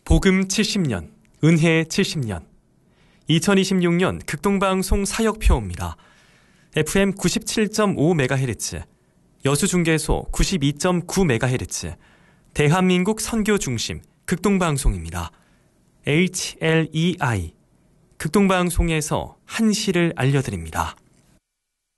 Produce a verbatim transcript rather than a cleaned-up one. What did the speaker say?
복음 칠십 년, 은혜 칠십 년, 이천이십육 년 극동방송 사역표입니다. 에프엠 구십칠 점 오 메가헤르츠, 여수중계소 구십이 점 구 메가헤르츠, 대한민국 선교중심 극동방송입니다. 에이치엘이아이, 극동방송에서 한시를 알려드립니다.